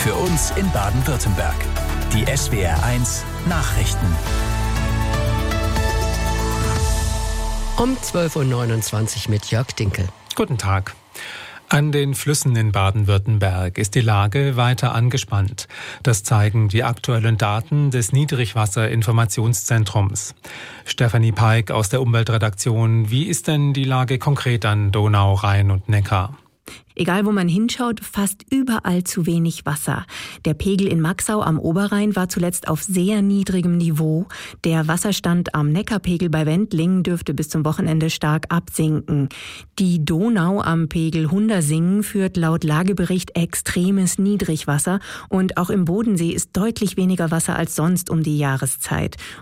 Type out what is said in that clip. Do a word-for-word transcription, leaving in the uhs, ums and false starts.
Für uns in Baden-Württemberg. Die S W R eins Nachrichten. Um zwölf Uhr neunundzwanzig mit Jörg Dinkel. Guten Tag. An den Flüssen in Baden-Württemberg ist die Lage weiter angespannt. Das zeigen die aktuellen Daten des Niedrigwasserinformationszentrums. Stefanie Peik aus der Umweltredaktion. Wie ist denn die Lage konkret an Donau, Rhein und Neckar? Egal wo man hinschaut, fast überall zu wenig Wasser. Der Pegel in Maxau am Oberrhein war zuletzt auf sehr niedrigem Niveau. Der Wasserstand am Neckarpegel bei Wendling dürfte bis zum Wochenende stark absinken. Die Donau am Pegel Hundersingen führt laut Lagebericht extremes Niedrigwasser und auch im Bodensee ist deutlich weniger Wasser als sonst um die Jahreszeit.